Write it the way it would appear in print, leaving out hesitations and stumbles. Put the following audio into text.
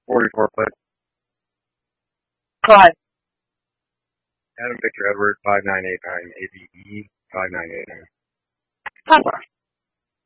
44 foot. Clyde. Adam Victor Edward 5989 ABE 5989. Papa.